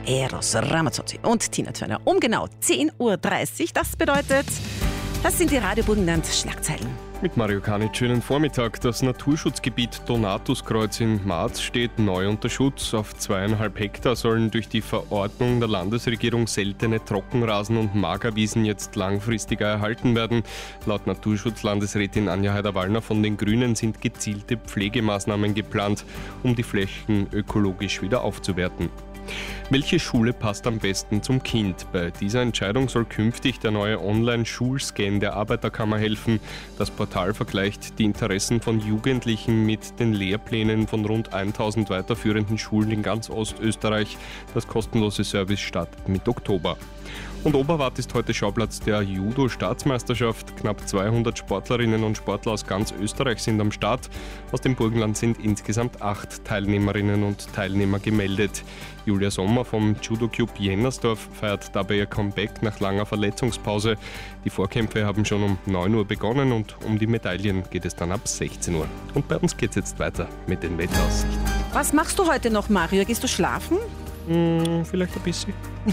Eros Ramazzotti und Tina Turner um genau 10.30 Uhr. Das bedeutet, das sind die Radio Burgenland Schlagzeilen. Mit Mario Kanic, schönen Vormittag. Das Naturschutzgebiet Donatuskreuz in Marz steht neu unter Schutz. Auf 2,5 Hektar sollen durch die Verordnung der Landesregierung seltene Trockenrasen und Magerwiesen jetzt langfristiger erhalten werden. Laut Naturschutzlandesrätin Anja Heider-Wallner von den Grünen sind gezielte Pflegemaßnahmen geplant, um die Flächen ökologisch wieder aufzuwerten. Welche Schule passt am besten zum Kind? Bei dieser Entscheidung soll künftig der neue Online-Schulscan der Arbeiterkammer helfen. Das Portal vergleicht die Interessen von Jugendlichen mit den Lehrplänen von rund 1000 weiterführenden Schulen in ganz Ostösterreich. Das kostenlose Service startet mit Oktober. Und Oberwart ist heute Schauplatz der Judo-Staatsmeisterschaft. Knapp 200 Sportlerinnen und Sportler aus ganz Österreich sind am Start. Aus dem Burgenland sind insgesamt 8 Teilnehmerinnen und Teilnehmer gemeldet. Julia Sommer vom Judo-Club Jennersdorf feiert dabei ihr Comeback nach langer Verletzungspause. Die Vorkämpfe haben schon um 9 Uhr begonnen und um die Medaillen geht es dann ab 16 Uhr. Und bei uns geht es jetzt weiter mit den Wetteraussichten. Was machst du heute noch, Mario? Gehst du schlafen? Vielleicht ein bisschen.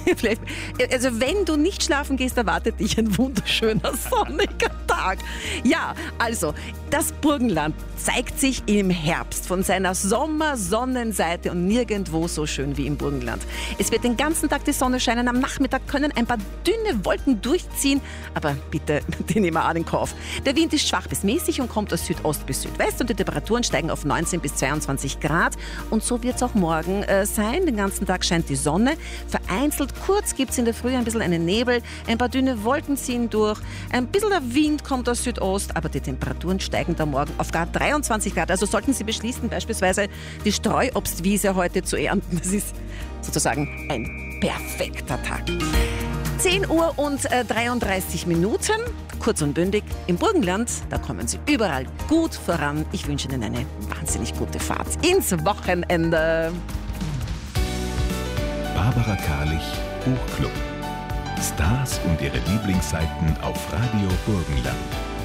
Also wenn du nicht schlafen gehst, erwartet dich ein wunderschöner sonniger Tag. Ja, also das Burgenland zeigt sich im Herbst von seiner Sommersonnenseite und nirgendwo so schön wie im Burgenland. Es wird den ganzen Tag die Sonne scheinen, am Nachmittag können ein paar dünne Wolken durchziehen, aber bitte, die nehmen wir an den Kauf. Der Wind ist schwach bis mäßig und kommt aus Südost bis Südwest und die Temperaturen steigen auf 19 bis 22 Grad und so wird es auch morgen sein. Den ganzen Tag scheint die Sonne, vereinzelt kurz gibt es in der Früh ein bisschen einen Nebel, ein paar dünne Wolken ziehen durch, ein bisschen der Wind kommt aus Südost, aber die Temperaturen steigen da morgen auf gar 23 Grad. Also sollten Sie beschließen, beispielsweise die Streuobstwiese heute zu ernten. Das ist sozusagen ein perfekter Tag. 10 Uhr und 33 Minuten, kurz und bündig. Im Burgenland, da kommen Sie überall gut voran. Ich wünsche Ihnen eine wahnsinnig gute Fahrt ins Wochenende. Barbara Karlich, Buchclub. Stars und ihre Lieblingsseiten auf Radio Burgenland.